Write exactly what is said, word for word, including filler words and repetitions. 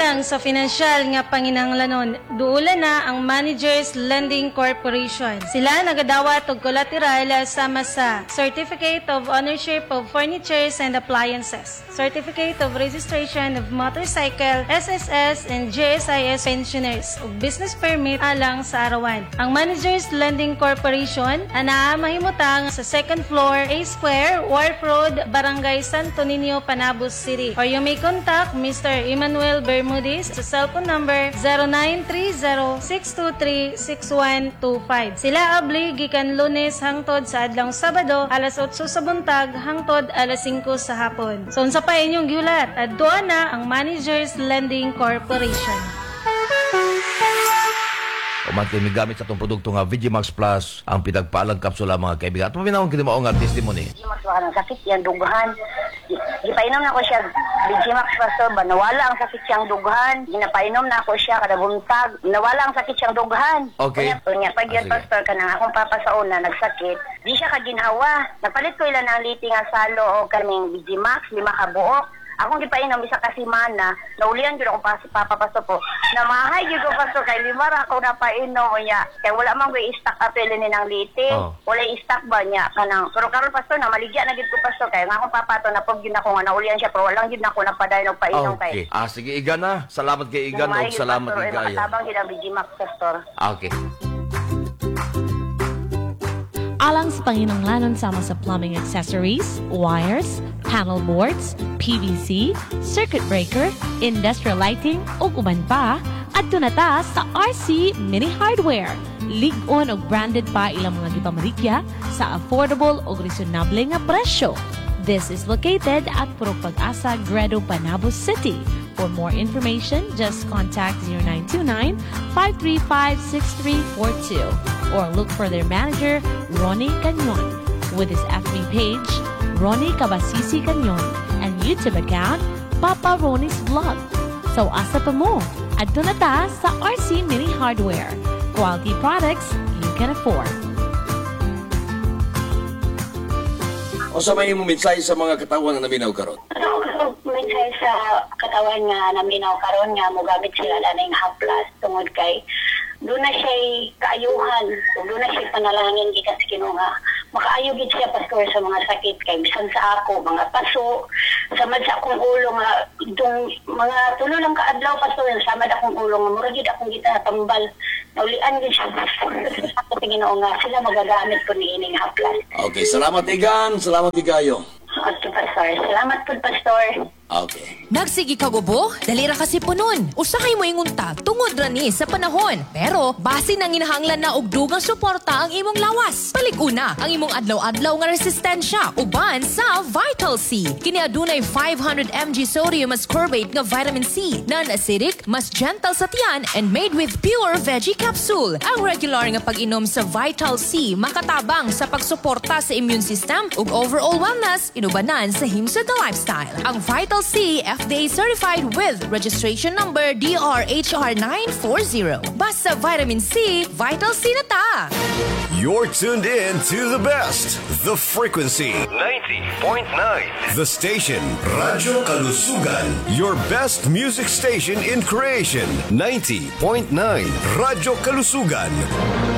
Alang sa financial nga panginahanglanon, duula na ang Managers Lending Corporation. Sila nagadawat og collateral sama sa Certificate of Ownership of Furnitures and Appliances, Certificate of Registration of Motorcycle, S S S and J S I S pensioners ug business permit alang sa arawan. Ang Managers Lending Corporation ana mahimutang sa second floor, A Square, Wharf Road, Barangay Santo Niño, Panabos City. Or you may contact Mister Emmanuel Bermudez sa cellphone number zero nine three zero, six two three, six one two five. Sila abli gikan Lunes hangtod sa adlong Sabado alas otso sa buntag hangtod alas singko sa hapon. So unsa pa inyong gihulat? Adto na ang Managers Lending Corporation. Uman kay migamit sa itong produkto nga Vigimax Plus ang pinagpaalang kapsula mga kaibigan. At maminawang kini mao nga testimony. Vigimax baka ng sakit yan, dugahan. Gipainom na ko siya, Vigimax Pastor ba, nawala ang sakit siyang dugahan. Ginapainom na ako siya kada buntag, nawala ang sakit siyang dugahan. Okay. Kunya, pag yan, Ah, Pastor, ka na akong papasauna, nagsakit, di siya kaginhawa. Napalit ko ilan ang liti nga salo o kaming Vigimax, lima ka buok. Akong gipainom isa ka simana, naulian gyud ako pa papapaso po. Namahay gyud ko Pastor kay lima ra ako napainom niya. Kay wala man ko i-stock apel ni nang liti. Oh. Wala i-stock ba niya kanang. Pero karon Pastor na maligya na gyud ko Pastor kay nga akong papato na pag gyud ako nga naulian siya pero wala gyud na ako napadayon og painom Okay. kay. Ah, sige, Iga na. Salamat kay Iga. No, salamat kay Iga. Tabang gyud ang Vigimax Pastor. Okay. Alang sa panginahanglanon sama sa plumbing accessories, wires, panel boards, P V C, circuit breaker, industrial lighting, ug uban pa, adto na ta sa R C Mini Hardware. Lig-on og branded pa ilang mga gipamaligya sa affordable ug reasonable nga presyo. This is located at Purok Pag-asa, Gredo, Panabos City. For more information, just contact zero nine two nine, five three five, six three four two or look for their manager, Ronnie Canyon, with his F B page, Ronnie Kabasisi Canyon, and YouTube account, Papa Ronnie's Vlog. So asa pa mo, adto na ta sa R C Mini Hardware. Quality products you can afford. O sa may mo mensahe sa mga katawan na naminaw karon? Minsan sa katawan nga naminaw karon nga mogamit sila laning haplas tungod kay doon na siya kaayuhan, doon na siya panalangin gikan sa Ginoo nga makaayo gid siya Pastor sa mga sakit kay bisan sa ako mga paso samad sa akong ulo nga itong mga tulo lang ka adlaw Pastor samad akong ulo nga mura gid akong gitatambal naulian gid siya ako Ginoo nga sila magagamit ko ni ining haplas. Okay, salamat Igan, salamat Igayo. Okay, Pastor. Salamat po, Pastor. Okay. Nagsigi ka gubo? Dali ra kasi punon. Usahay mo ingunta tungod ra ni sa panahon. Pero base nang inahanglan na og dugang suporta ang imong lawas. Palig-una ang imong adlaw-adlaw nga resistensya uban sa Vital C. Kini adunay five hundred milligrams sodium ascorbate nga vitamin C, non-acidic, mas gentle sa tiyan and made with pure veggie capsule. Ang regular nga pag-inom sa Vital C makatabang sa pagsuporta sa immune system ug overall wellness inubanan sa himsa the lifestyle. Ang Vital C F D A certified with registration number D R H R nine forty. Basta vitamin C, Vital C na ta! You're tuned in to the best, The Frequency ninety point nine. The station, Radyo Kalusugan. Your best music station in creation, ninety point nine. Radyo Kalusugan.